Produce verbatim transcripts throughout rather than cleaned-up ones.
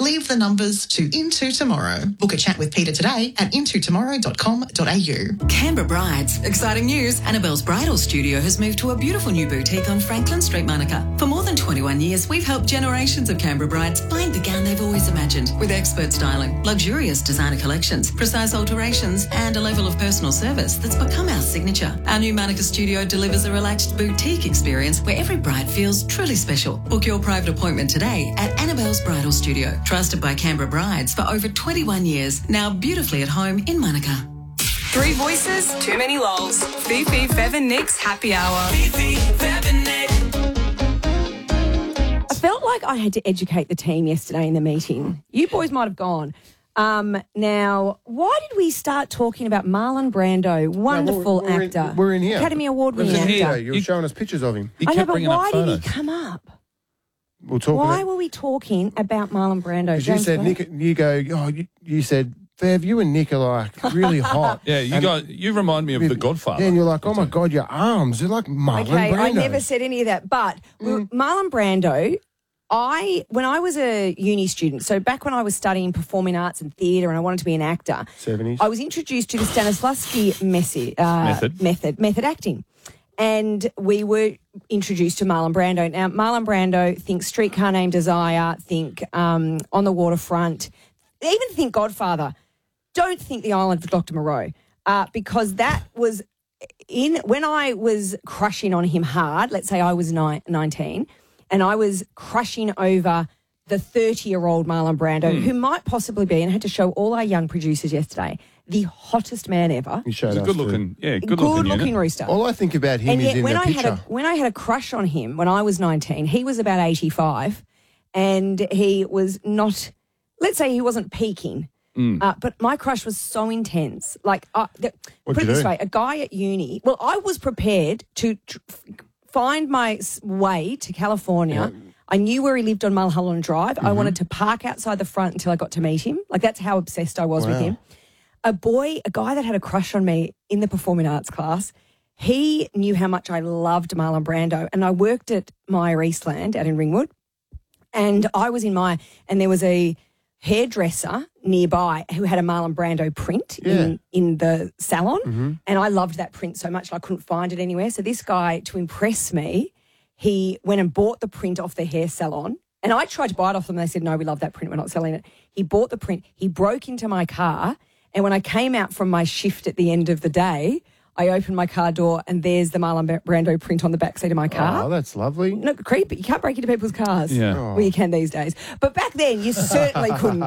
leave the numbers to Into Tomorrow. Book a chat with Peter today at into tomorrow dot com dot a u. Canberra Brides. Exciting news. Annabelle's Bridal Studio has moved to a beautiful new boutique on Franklin Street, Monica. For more than twenty-one years, we've helped generations of Canberra brides find the gown they've always imagined with expert styling, luxurious designer collections, precise alterations, and a level of personal service that's become our signature. Our new Monica studio delivers a relaxed boutique experience where every bride feels truly special. Book your private appointment today at Annabelle's Bridal Studio. Trusted by Canberra brides for over twenty-one years, now beautifully at home in Monica. Three voices, too many lols. Fifi, Fev and Nick's happy hour. Fifi, Fev and Nick. I felt like I had to educate the team yesterday in the meeting. You boys might have gone. Um, now, why did we start talking about Marlon Brando, wonderful no, we're, we're actor, in, we're in here. Academy Award-winning actor? Here. You were showing us pictures of him. I know, but why did he come up? We'll talk why about, were we talking about Marlon Brando? Because you said, Nick, you go, oh, you, you said, Fev, you and Nick are like really hot. Yeah, you and, got you remind me of The Godfather. Yeah, and you're like, oh my God, your arms, they're like Marlon okay, Brando. I never said any of that, but mm. Marlon Brando, I when I was a uni student, so back when I was studying performing arts and theatre and I wanted to be an actor, seventies, I was introduced to the Stanislavski messy, uh, method. method, method acting. And we were introduced to Marlon Brando. Now, Marlon Brando, think Streetcar Named Desire, think um, On the Waterfront, even think Godfather. Don't think The Island of Doctor Moreau, uh, because that was in when I was crushing on him hard. Let's say I was ni- nineteen, and I was crushing over the thirty-year-old Marlon Brando, mm. who might possibly be, and I had to show all our young producers yesterday, the hottest man ever. You showed He's a us good too. looking, yeah, good, good looking, looking unit. rooster. All I think about him and is yet in when the I picture. had a, when I had a crush on him when I was nineteen, he was about eighty-five, and he was not. Let's say he wasn't peaking. Mm. Uh, but my crush was so intense. Like, uh, the, put you it this do? way, a guy at uni, well, I was prepared to tr- find my s- way to California. Yeah. I knew where he lived on Mulholland Drive. Mm-hmm. I wanted to park outside the front until I got to meet him. Like, that's how obsessed I was with Wow. him. A boy, a guy that had a crush on me in the performing arts class, he knew how much I loved Marlon Brando. And I worked at Meyer Eastland out in Ringwood. And I was in my, and there was a hairdresser nearby who had a Marlon Brando print Yeah. in, in the salon. Mm-hmm. And I loved that print so much I couldn't find it anywhere. So this guy, to impress me, he went and bought the print off the hair salon. And I tried to buy it off them. They said, no, we love that print. We're not selling it. He bought the print. He broke into my car. And when I came out from my shift at the end of the day, I opened my car door and there's the Marlon Brando print on the back seat of my car. Oh, that's lovely. No, creepy. You can't break into people's cars. Yeah. Well, you can these days. But back then, you certainly couldn't.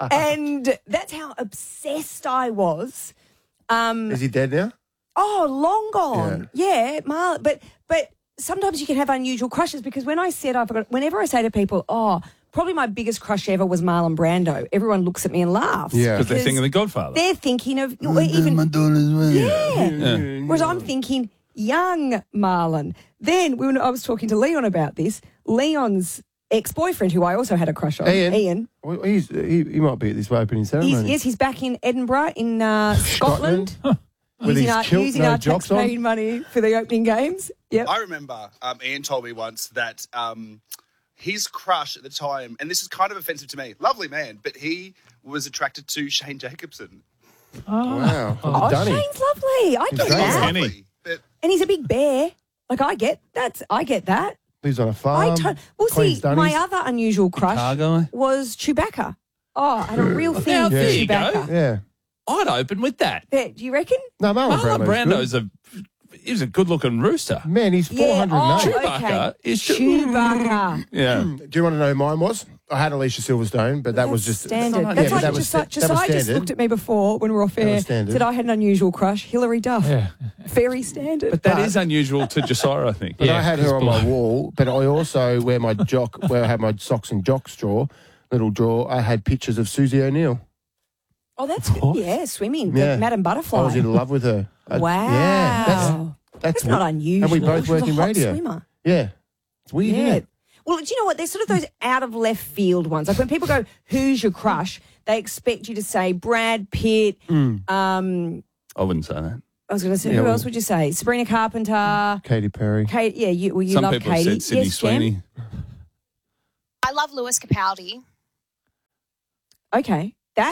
And that's how obsessed I was. Um, Is he dead now? oh, long gone. Yeah, Marlon. But, but sometimes you can have unusual crushes because when I said, I forgot, whenever I say to people, oh, probably my biggest crush ever was Marlon Brando, everyone looks at me and laughs. Yeah. Because they're thinking of The Godfather. They're thinking of, even, my daughter's way. yeah. Yeah. Whereas I'm thinking young Marlon. Then when I was talking to Leon about this, Leon's ex-boyfriend, who I also had a crush on, Ian. Ian Well, he's, he, he might be at this opening he's, ceremony. yes, he's back in Edinburgh in uh, Scotland, Scotland? With using his our, kilt, using no our jocks on? tax-paying money for the opening games. Yep. I remember um, Ian told me once that um, his crush at the time, and this is kind of offensive to me, lovely man, but he was attracted to Shane Jacobson. Wow. Oh, Dunny. Shane's lovely. I get Shane's that. Kenny. Lovely, but And he's a big bear. Like, I get that. I get that. Lives on a farm. I to- well, Queen's see, Dunnies. my other unusual crush Chicago. was Chewbacca. Oh, I had a real thing Now, for there you go. Chewbacca. Yeah. I'd open with that. There, do you reckon? No, Marlon, Marlon Brando's Brando's a he's a good looking rooster. good. Man, he's four hundred Yeah, eight. oh, Chewbacca okay. is- Chewbacca. Yeah. Do you want to know who mine was? I had Alicia Silverstone, but that was That's just standard. Yeah, That's but like that was just, sta- just, that was I just standard. looked at me before when we were off That was air. standard. Said I had an unusual crush. Hillary Duff. Yeah. Very standard. But that But- is unusual to Josiah, I think. But yeah, I had he's her on my blonde. wall. But I also wear my jock, where I had my socks and jocks drawer, little drawer. I had pictures of Susie O'Neill. oh, that's good. Yeah, swimming. Yeah. The Madam Butterfly. I was in love with her. I- Wow. yeah, that's that's, That's not unusual. And we both She was work a in hot radio. swimmer. Yeah, it's weird, Yeah. isn't it? Well, do you know what? There's sort of those out of left field ones. Like when people go, who's your crush? They expect you to say Brad Pitt. Mm. Um, I wouldn't say that. I was going to say, Yeah, who well- else would you say? Sabrina Carpenter. Katy Perry. Kate, yeah, you, well, you Some love people Katie. have said Sydney yes, Jem? Sweeney. I love Lewis Capaldi. Okay, that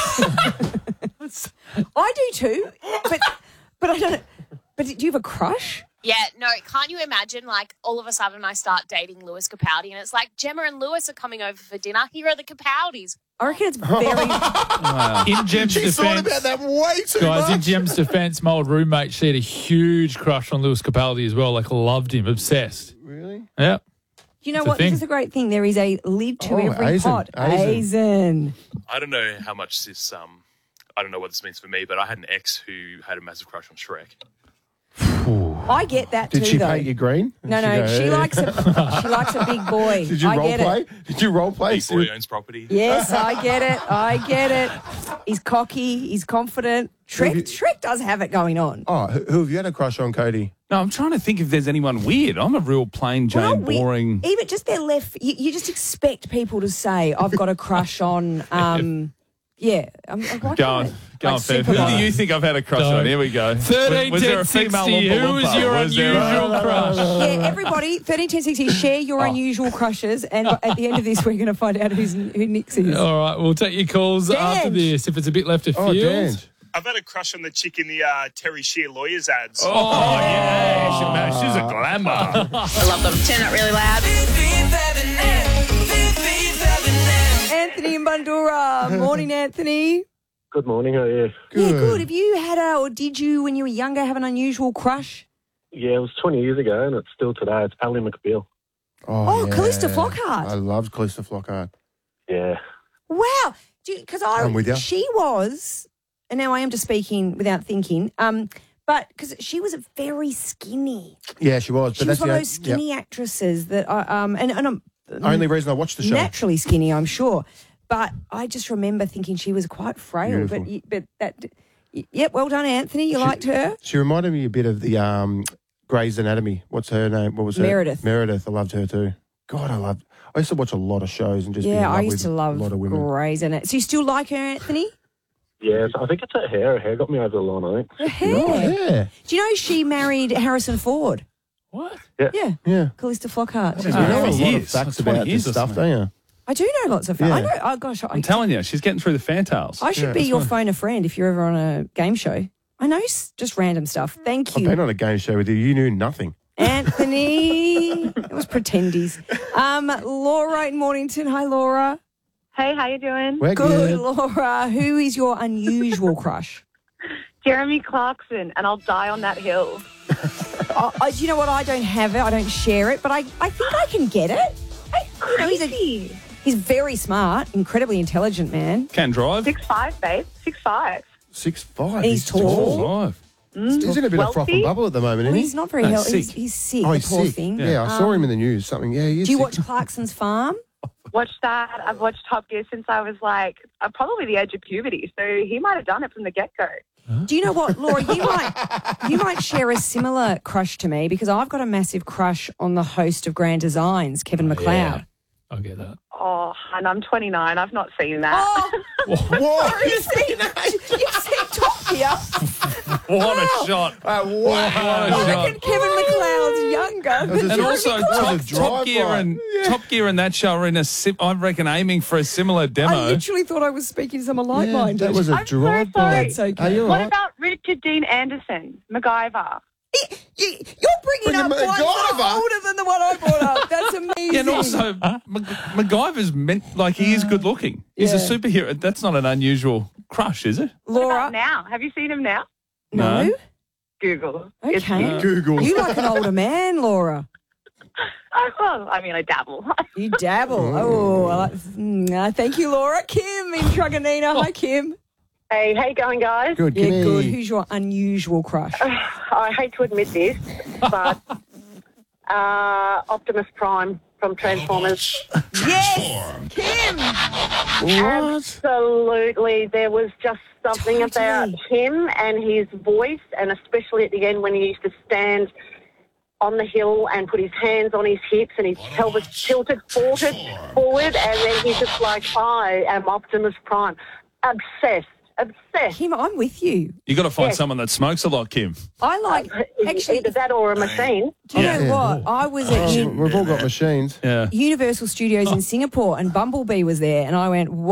I do too, but but I don't. But do you have a crush? Yeah, no, can't you imagine, like, all of a sudden I start dating Lewis Capaldi and it's like Gemma and Lewis are coming over for dinner. Here are the Capaldis. I reckon it's very. In Gem's She's thought defence, about that way too guys, in much. Gem's defence, my old roommate, she had a huge crush on Lewis Capaldi as well. Like, loved him, obsessed. Really? Yeah. You know It's a what? This thing. is a great thing. There is a lid to Oh, every Aizen, pot. Aizen. Aizen. I don't know how much this, um, I don't know what this means for me, but I had an ex who had a massive crush on Shrek. I get that Did too, she though. paint you green? No, Did no, go, she "Hey"? likes a she likes a big boy. Did you I role get play? it. Did you role play? Big boy owns property. Yes, I get it. I get it. He's cocky. He's confident. Shrek, you- Shrek does have it going on. Oh, who, who have you had a crush on, Cody? No, I'm trying to think if there's anyone weird. I'm a real plain Jane, Well, we- boring. Even just their left. You, you just expect people to say, "I've got a crush on." Um, yeah, I'm, I'm why Go can't on, it? go Like on, Feb. Who Superman. do you think I've had a crush Don't. on? Here we go. thirteen was, was there a ten female sixty. Oompa Who was Loompa? your Was there a- unusual crush? Yeah, everybody, thirteen ten sixty, share your Oh. unusual crushes, and at the end of this, we're going to find out who's, who Nick's is. All right, we'll take your calls Dan. after this. If it's a bit left of Oh, field. Dan. I've had a crush on the chick in the uh, Terry Shear Lawyers ads. Oh, yeah. She, man, she's a glamour. I love them. Turn that really loud. Anthony in Bandura. Morning, Anthony. Good morning, how are you? Yeah, good. Have you had a, or did you, when you were younger, have an unusual crush? Yeah, it was twenty years ago, and it's still today. It's Ally McBeal. Oh, yeah. Callista Flockhart. I loved Callista Flockhart. Yeah. Wow. Because I, I'm with ya. she was, and now I am just speaking without thinking, um, but because she was very skinny. Yeah, she was. She but was that's one the of o- those skinny actresses that I, um, and, and I'm yep. only reason I watched the show. naturally skinny, I'm sure. But I just remember thinking she was quite frail. But Beautiful. y- but that, y- yep, well done, Anthony. You liked her. She reminded me a bit of the um, Grey's Anatomy. What's her name? What was her? Meredith. Meredith. I loved her too. God, I loved. I used to watch a lot of shows and just be in Yeah, love I used with to love a lot of women. Grey's Anatomy. So you still like her, Anthony? Yes, I think it's her hair. Her hair got me over the line, I think. Her hair. Oh, yeah, Do you know she married Harrison Ford? What? Yeah, yeah. Callista Flockhart. You know a lot of years. facts Like twenty about years this or stuff, something. don't you? I do know lots of. I Yeah. know. Oh gosh, I, I'm telling you, she's getting through the fantails. I should Yeah, be that's your fine. phone a friend if you're ever on a game show. I know s- just random stuff. Thank I've you, been on a game show with you. You knew nothing. Anthony. It was pretendies. Um, Laura in Mornington. Hi, Laura. Hey, how you doing? We're Good, good. Laura. Who is your unusual crush? Jeremy Clarkson, and I'll die on that hill. I, I, do you know what? I don't have it. I don't share it, but I, I think I can get it. I, you know, he's, a, he's very smart, incredibly intelligent man. Can drive. Six five, babe. Six five. Six five. And he's tall. Five. He's in a bit of froth and Wealthy? bubble at the moment, Well, isn't he's he? not very No, healthy. He's, sick. he's sick, Oh, the he's poor sick. thing. Yeah, I saw Um, him in the news. Something. Yeah, he is Do you sick. watch Clarkson's Farm? Watched that. I've watched Top Gear since I was like uh, probably the edge of puberty. So he might have done it from the get go. Do you know what, Laura? You might you might share a similar crush to me because I've got a massive crush on the host of Grand Designs, Kevin Oh, McLeod. yeah. I'll get that. Oh, and I'm twenty-nine. I've not seen that. Oh, What? you've seen, you've seen Top Gear. What a shot. Uh, wow. What a I shot. reckon Kevin McLeod's younger. was a- And also, That was Top, a Top Gear drive-by. and Top Gear and that show are in a. Sim- I reckon aiming for a similar I demo. literally thought I was speaking to someone Yeah, like-minded. that was a I'm so drive by. sorry. That's okay. Are you all What right? about Richard Dean Anderson, MacGyver? You, you're bringing Bringing up one MacGyver? older than the one I brought up. That's amazing. Yeah, and also, Mac- MacGyver's meant like he is good looking. He's Yeah. a superhero. That's not an unusual crush, is it? What Laura. about now? Have you seen him now? No. No. Google. It's Okay. him. Google. You like an older man, Laura. Oh, well, I mean, I dabble. You dabble. Oh, I like, mm, uh, thank you, Laura. Kim in Truganina. Hi, Kim. Hey, how you going, guys? Good, Yeah, Kimmy. good. Who's your unusual crush? I hate to admit this, but uh, Optimus Prime from Transformers. Yes, Kim. Absolutely. There was just something Totally. about him and his voice, and especially at the end when he used to stand on the hill and put his hands on his hips and his pelvis tilted forward, forward, and then he's just like, I am Optimus Prime. Obsessed. Obsessed. Kim, I'm with you. You got to find Yes. someone that smokes a lot, Kim. I like, actually, Either that or a machine. do you Yeah. know what? I was at Oh, U- we've all got machines. Yeah. Universal Studios in Singapore and Bumblebee was there, and I went,